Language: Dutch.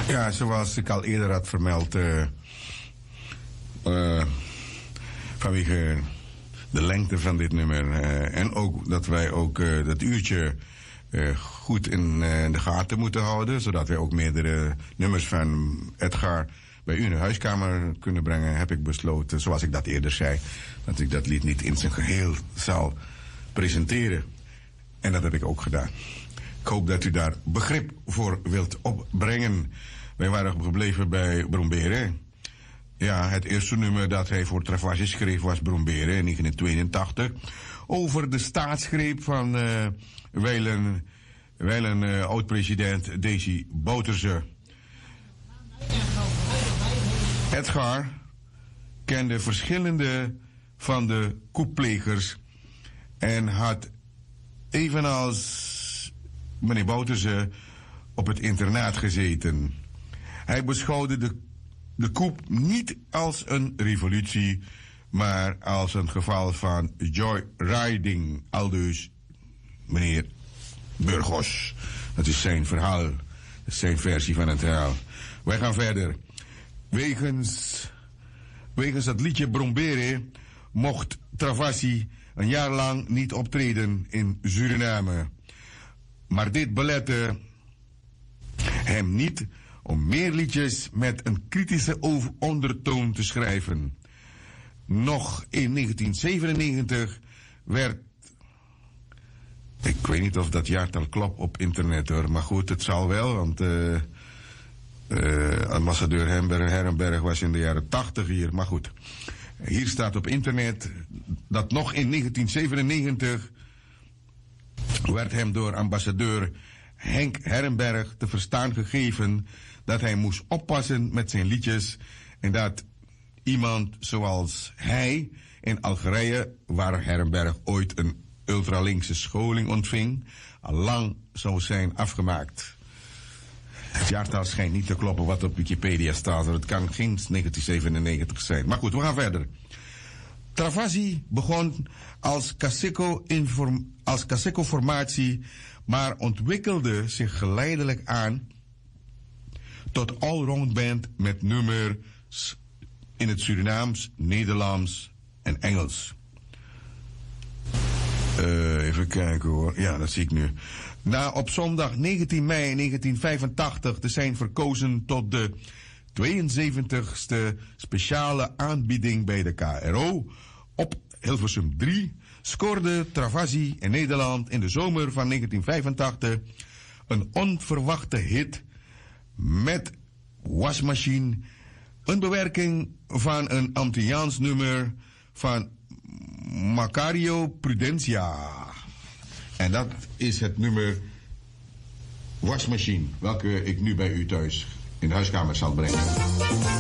Ja, zoals ik al eerder had vermeld, vanwege de lengte van dit nummer en ook dat wij ook dat uurtje goed in de gaten moeten houden, zodat wij ook meerdere nummers van Edgar bij u in de huiskamer kunnen brengen, heb ik besloten, zoals ik dat eerder zei, dat ik dat lied niet in zijn geheel zal presenteren. En dat heb ik ook gedaan. Ik hoop dat u daar begrip voor wilt opbrengen. Wij waren gebleven bij Brombere. Ja, het eerste nummer dat hij voor Travassi schreef was Brombere in 1982. Over de staatsgreep van wijlen oud-president Desi Bouterse. Edgar kende verschillende van de coupplegers en had evenals meneer Bouterse op het internaat gezeten. Hij beschouwde de coup niet als een revolutie, maar als een geval van joyriding. Aldus meneer Burgos. Dat is zijn verhaal. Dat is zijn versie van het verhaal. Wij gaan verder. Wegens het liedje Brombere mocht Travassi een jaar lang niet optreden in Suriname. Maar dit belette hem niet om meer liedjes met een kritische ondertoon te schrijven. Nog in 1997 werd... Ik weet niet of dat jaartal klopt op internet hoor, maar goed, het zal wel, want ambassadeur Herenberg was in de jaren 80 hier, maar goed. Hier staat op internet dat nog in 1997 werd hem door ambassadeur Henk Herenberg te verstaan gegeven dat hij moest oppassen met zijn liedjes en dat iemand zoals hij in Algerije, waar Herenberg ooit een ultralinkse scholing ontving, al lang zou zijn afgemaakt. Het jaartal schijnt niet te kloppen wat op Wikipedia staat, het kan geen 1997 zijn. Maar goed, we gaan verder. Travassi begon als Kaseko-formatie, maar ontwikkelde zich geleidelijk aan tot allround band met nummers in het Surinaams, Nederlands en Engels. Even kijken hoor. Ja, dat zie ik nu. Na op zondag 19 mei 1985 te zijn verkozen tot de 72e speciale aanbieding bij de KRO op Hilversum 3... scoorde Travassi in Nederland in de zomer van 1985 een onverwachte hit met Wasmachine, een bewerking van een Antilliaans nummer van Macario Prudencia. En dat is het nummer Wasmachine, welke ik nu bij u thuis in de huiskamer zal brengen.